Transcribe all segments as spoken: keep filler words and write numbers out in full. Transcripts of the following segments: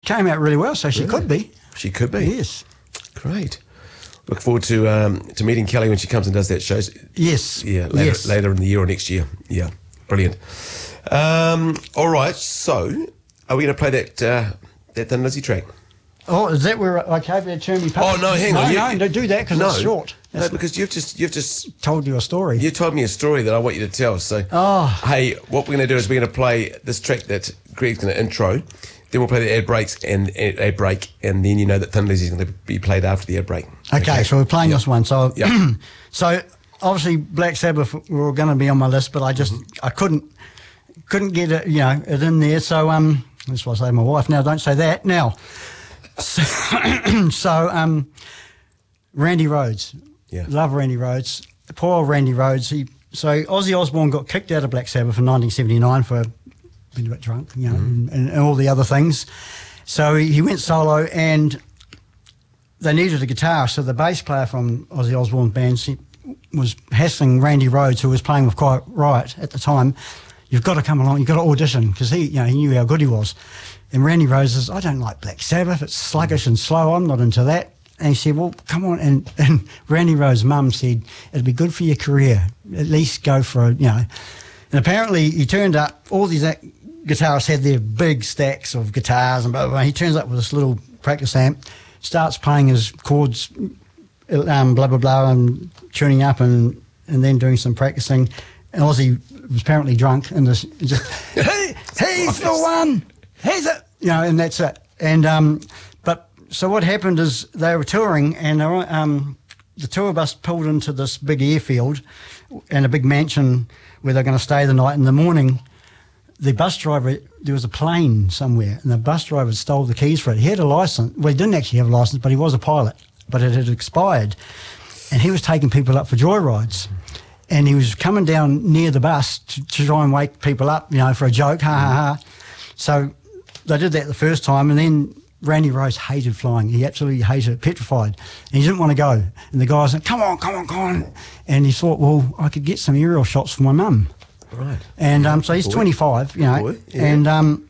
came out really well, so she Really? could be. She could be. Yes. Great. Look forward to um, to meeting Kelly when she comes and does that show. Yes. Yeah, later, yes. later in the year or next year. Yeah, brilliant. Um, all right, so are we going to play that uh, that Thin Lizzy track? Oh, is that where I gave that tune me? Oh no, hang no, on. No, You- don't do that because no, it's short. No, because you've just you've just Told you a story. you told me a story that I want you to tell. So, Oh. hey, what we're going to do is we're going to play this track that Greg's going to intro. Then we'll play the ad breaks and ad, ad break, and then you know that Thin Lizzy's going to be played after the ad break. Okay, so we're playing Yeah. this one. So, Yeah. so obviously Black Sabbath were going to be on my list, but I just Mm-hmm. I couldn't couldn't get it, you know, it in there. So um, that's what I say to my wife. Now, don't say that. Now, so, so um, Randy Rhoads, Yeah. love Randy Rhoads. Poor old Randy Rhoads. He so Ozzy Osbourne got kicked out of Black Sabbath in nineteen seventy-nine for being a bit drunk, you know, Mm-hmm. and, and all the other things. So he, he went solo and they needed a guitar, so the bass player from Ozzy Osbourne's band se- was hassling Randy Rhoads, who was playing with Quiet Riot at the time. You've got to come along, you've got to audition, because he, you know, he knew how good he was. And Randy Rhoads says, I don't like Black Sabbath, it's sluggish and slow, I'm not into that. And he said, well, come on. And, and Randy Rhoads' mum said, it'd be good for your career, at least go for a, you know. And apparently he turned up, all these ac- guitarists had their big stacks of guitars and blah, blah, blah. He turns up with this little practice amp, starts playing his chords, um, blah, blah, blah, and tuning up and, and then doing some practicing. And Ozzy was apparently drunk and this, just, hey, he's the one, he's it, you know, and that's it. And, um, but, so what happened is they were touring and they were, um, the tour bus pulled into this big airfield and a big mansion where they're going to stay the night. In the morning, the bus driver, there was a plane somewhere, and the bus driver stole the keys for it. He had a license. Well, he didn't actually have a license, but he was a pilot, but it had expired. And he was taking people up for joyrides. And he was coming down near the bus to, to try and wake people up, you know, for a joke, ha, ha, ha. So they did that the first time, and then Randy Rhoads hated flying. He absolutely hated it, petrified. And he didn't want to go. And the guy said, come on, come on, come on. And he thought, well, I could get some aerial shots for my mum. Right. And um, so he's Boy. twenty-five, you know, Boy, yeah. and um,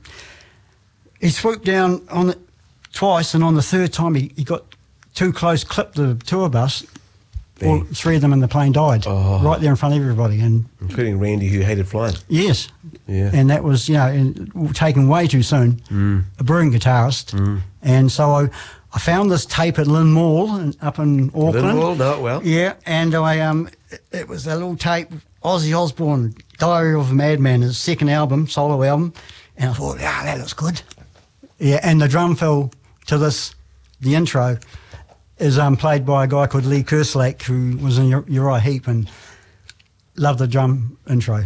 he swooped down on the, twice, and on the third time he, he got too close, clipped the tour bus. All Bang. three of them in the plane died Oh. right there in front of everybody. And Including Randy, who hated flying. yes, Yeah. and that was, you know, in, taken way too soon. Mm. A brewing guitarist, Mm. and so I, I found this tape at Lynn Mall in, up in Auckland. Lynn Mall, know it well. Yeah, and I um, it, it was a little tape, Ozzy Osbourne, Diary of a Madman, his second album, solo album, and I thought, ah, that looks good. Yeah, and the drum fill to this, the intro, is um, played by a guy called Lee Kerslake, who was in Ur- Uriah Heep, and loved the drum intro.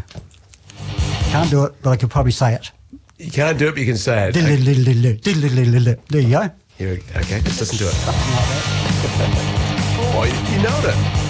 Can't do it, but I could probably say it. You can't do it, but you can say it. Okay. Diddle-diddle-diddle, diddle-diddle-diddle. There you go. Here, okay, let's listen to it. Oh, you, you nailed it.